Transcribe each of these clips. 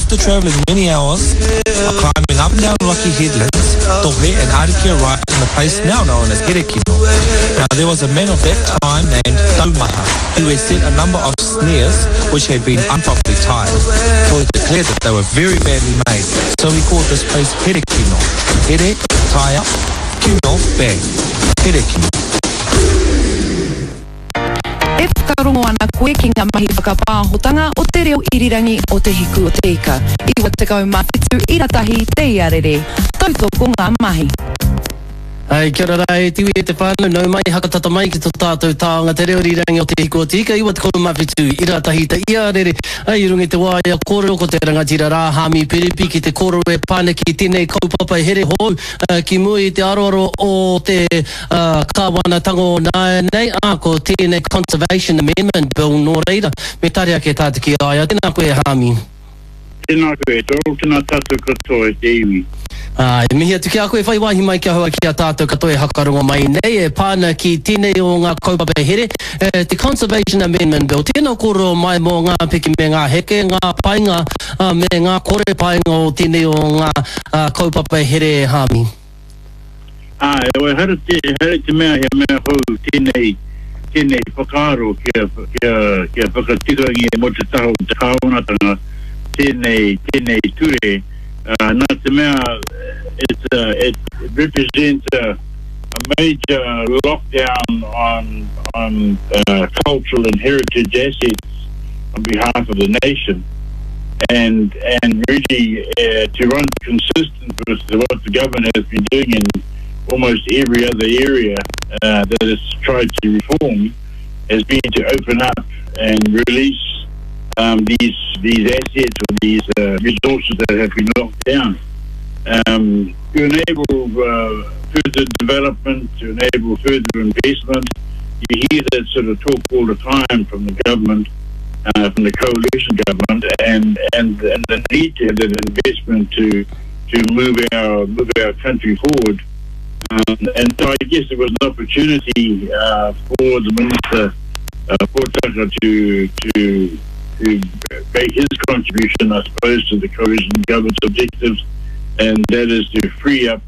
After travelling many hours, climbing up and down rocky headlands, Tohe and Arikia arrived in a place now known as Herekino. Now there was a man of that time named Taumaha who had set a number of snares which had been improperly tied. He declared that they were very badly made, so he called this place Herekino. Here, tie up, kino, bag. Herekino. E whakarongo ana koe ki ngā mahi whakapāhotanga o te reo irirangi o te hiku o te ika. Iwa te kau mawhitu iratahi te iarere. Tautoko ngā mahi. Ai, kia ora rai, tiwi e te whānau, nau mai hakatata mai ki tō tātou tāonga te reo irirangi o te hiku o te ika. Iwa te kau mawhitu iratahi te iarere. Ai, rungi te wāia kōrero ko te rangatira rā hami piripi ki te kōrero e pāneki tēnei kaupapa here hou ki mui te aroaro o te kāwanatango nei ko tēnei Conservation Amendment Bill nō reira. Me tare ake tāte ki aia. Tēnā koe hami. Tēnā koe, tō tēnā tātou katoa te iwi. Mihi atu ki a koe whai wahi mai kia hoa ki a tātou katoe hakarongo mai nei e pāna ki tēnei o ngā kaupapa here te Conservation Amendment Bill tēnā koro mai mō ngā piki me ngā heke ngā painga me ngā kore painga o tēnei o ngā kaupapa here hami e hara te mea he mea hou tēnei whakaaro kia whakatirangi e mo te taho te kaonatanga tēnei ture not the mayor, it represents a major lockdown on cultural and heritage assets on behalf of the nation, and really to run consistent with what the government has been doing in almost every other area that it's tried to reform, has been to open up and release these assets or these resources that have been locked down to enable further development, to enable further investment. You hear that sort of talk all the time from the government, from the coalition government, and the need to have that investment to move our country forward. And so I guess there was an opportunity for the Minister Potaka to make his contribution, I suppose, to the coalition government's objectives, and that is to free up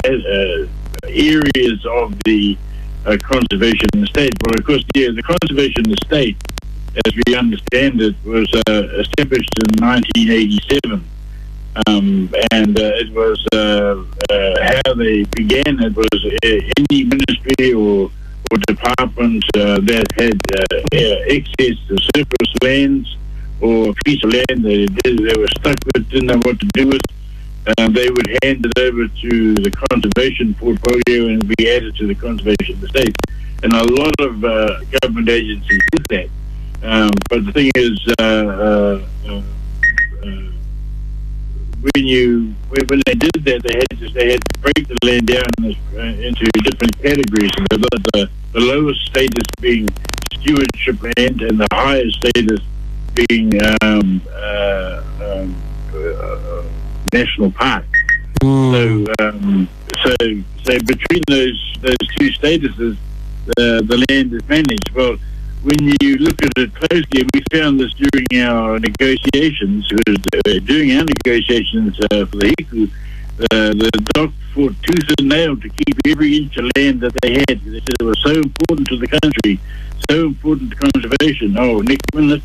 areas of the conservation estate. Well, of course, the conservation estate, as we understand it, was established in 1987, and it was how they began. It was any ministry or department that had excess or surplus lands or a piece of land they were stuck with, didn't know what to do with, they would hand it over to the conservation portfolio and be added to the conservation estate. And a lot of government agencies did that. But the thing is, when they did that, they had to break the land down into different categories. And the lowest status being stewardship land, and the highest status being national park. So between those two statuses, the land is managed. Well, when you look at it closely, we found this during our negotiations. During our negotiations for the Hiku, the doc fought tooth and nail to keep every inch of land that they had. They said it was so important to the country, so important to conservation. Oh, next minute,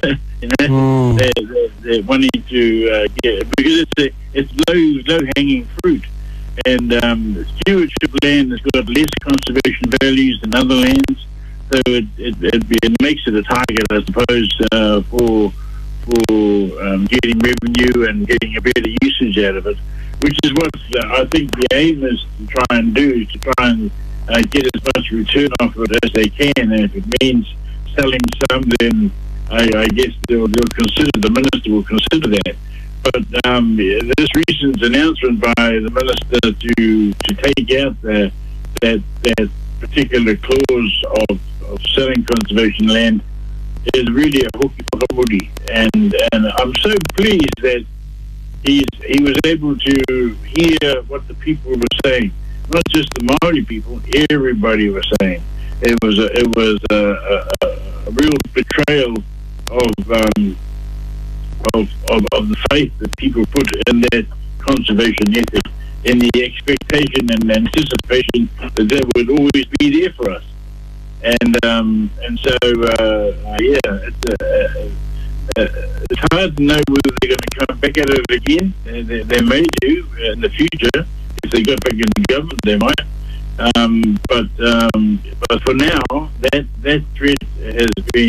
they're wanting to get, because it's low hanging fruit, and stewardship land has got less conservation values than other lands. So it makes it a target, I suppose, for getting revenue and getting a better usage out of it, which is what I think the aim is to try and do, to try and get as much return off it as they can. And if it means selling some, then I guess they'll consider, the minister will consider that. But this recent announcement by the minister to take out that particular clause of selling conservation land is really a hoki whakauri, and I'm so pleased that he was able to hear what the people were saying, not just the Māori people, everybody was saying. It was a real betrayal of the faith that people put in that conservation ethic, in the expectation and anticipation that that would always be there for us. And so it's hard to know whether they're going to come back at it again. They may do in the future. If they go back in the government, they might. But for now, that threat has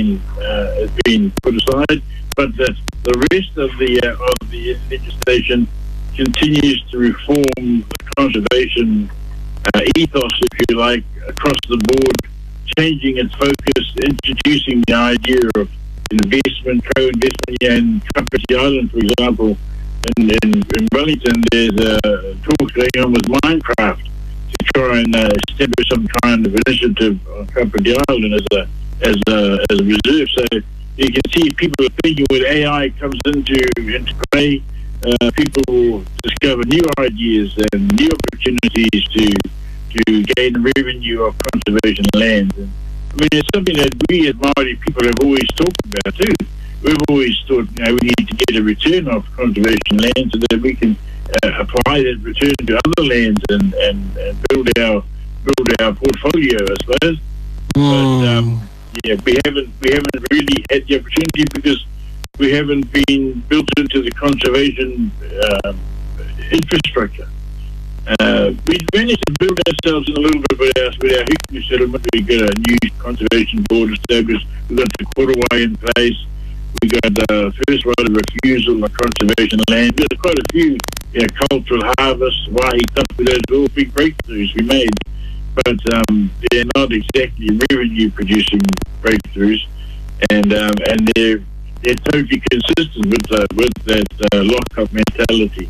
been put aside. But the rest of the legislation continues to reform the conservation ethos, if you like, across the board, changing its focus, introducing the idea of investment, co-investment. In Kapiti Island, for example, in Wellington, there's a talk going on with Minecraft to try and establish some kind of initiative on Kapiti Island as a reserve. So you can see people are thinking when AI comes into play, people discover new ideas and new opportunities to gain revenue of conservation land. And, I mean, it's something that we as Māori people have always talked about too. We've always thought, we need to get a return of conservation land so that we can apply that return to other lands and build our portfolio, I suppose. But we haven't really had the opportunity because we haven't been built into the conservation infrastructure. We managed to build ourselves in a little bit with our Hiku settlement. We got a new conservation board established. We got the Korowai in place. We got the first right of refusal on conservation land. There's quite a few cultural harvests, Waihi Tapu, those are all big breakthroughs we made. But they're not exactly revenue producing breakthroughs, and they're totally consistent with that lock-up mentality.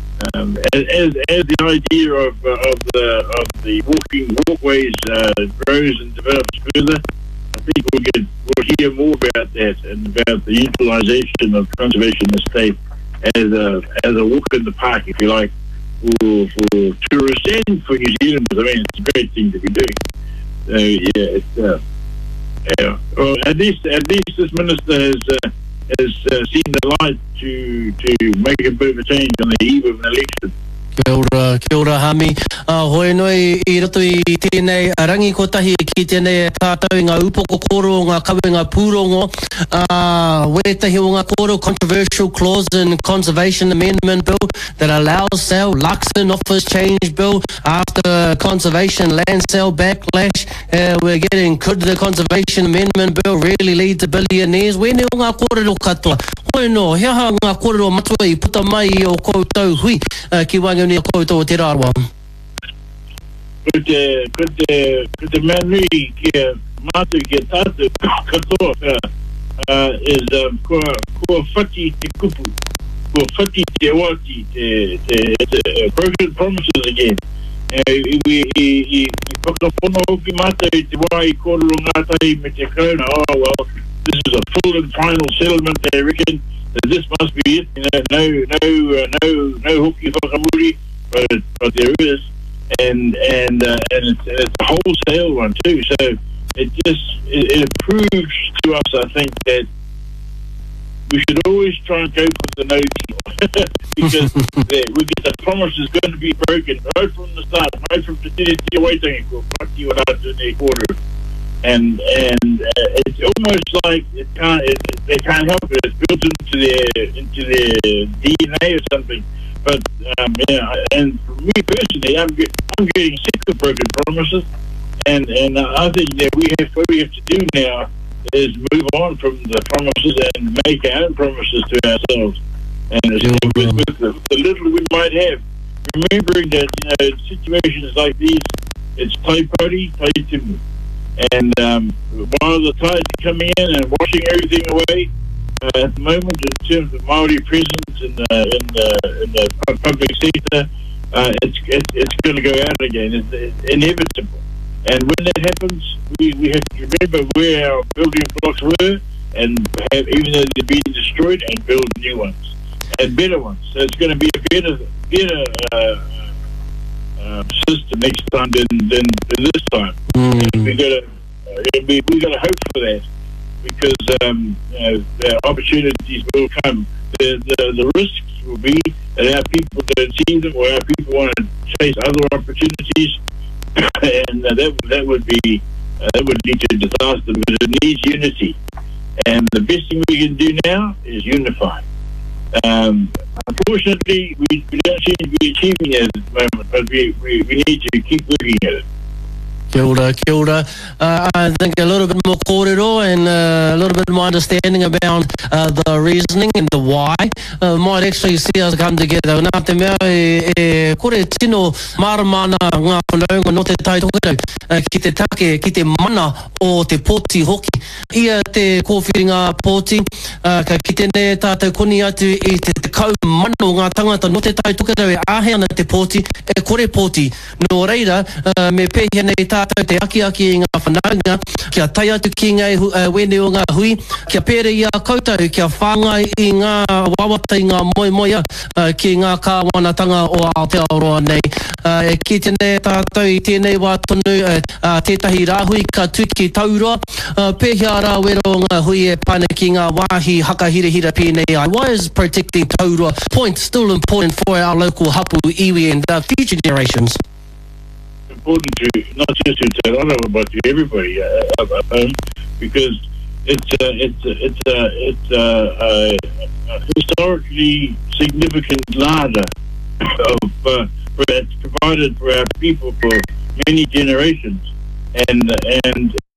As the idea of the walkways grows and develops further, I think we'll hear more about that and about the utilisation of conservation estate as a walk in the park, if you like, for tourists and for New Zealanders. I mean, it's a great thing to be doing. So well, at least this minister has seen the light to make a bit of a change on the eve of an election. Kia ora Hami. Hoi noi I roto I tēnei rangi kotahi ki tēnei tātou ngā upoko koro, ngā kawe ngā pūrongo. Wetahi o ngā koro controversial clause in Conservation Amendment Bill that allows sale. Luxon offers change bill after conservation land sale backlash. We're getting, could the Conservation Amendment Bill really lead to billionaires? Wene o ngā kōrero katoa. Hoi no, hea ngā kōrero matua I puta mai o koutou hui ki wangi ni koutou te rārua. Ko te manui ki mātou ki tātou katoa is kua whati te kupu, kua whati te wati, te broken promises again. I whakapono hoki mātou te wai kōrero ngātai me te kauna. Oh well, this is a full and final settlement, they reckon. This must be it. No hoki whakamuri, but there is, and it's a wholesale one too. So it proves to us, I think, that we should always try and go for the no deal because we get the promise is going to be broken right from the start, right from the Te Waitangi ko Paki o Rātu Nei Kōrero. And it's almost like they can't help it. It's built into their DNA or something. But and for me personally, I'm getting sick of broken promises, and I think that what we have to do now is move on from the promises and make our own promises to ourselves. And with the little we might have, remembering that situations like these, it's taipori, taitumu. And while the tides are coming in and washing everything away, at the moment, in terms of Māori presence in the public sector, it's going to go out again. It's inevitable. And when that happens, we have to remember where our building blocks were, and even though they're being destroyed, and build new ones and better ones. So it's going to be a better system next time than this time. We got to hope for that, because the opportunities will come. the risks will be that our people don't see them, or our people want to chase other opportunities, and that would lead to disaster. Because it needs unity, and the best thing we can do now is unify. Unfortunately, we don't seem to be achieving it at the moment, but we need to keep working at it. Kia ora. I think a little bit more kōrero and a little bit more understanding about the reasoning and the why might actually see us come together. Nā te mea kore tino maramana ngā whanaunga no te taitokera ki te take, ki te mana o te pōti hoki. Ia te kōwhiringa pōti, ka ki tēnei tātou koni atu i te kau mana o ngā tangata no te taitokera e āhe ana te pōti, e kore pōti. Nō reira, me pēhia nei tātou te aki i ngā whanaunga, kia tai atu ki ngai wene o ngā hui, kia pere i a koutou, kia whāngai i ngā wawata i ngā moimoia ki ngā kāwanatanga o Aotearoa nei. Ki tēnei tātou i tēnei wā tonu tētahi rāhui ka tuki tauroa, pēhia rā wero o ngā hui e pane ki ngā wāhi hakahirahira pēnei ai. Why is protecting tauroa point still important for our local hapu iwi and future generations? Important to not just to Tauranga but to everybody because it's a historically significant larder that's provided for our people for many generations, and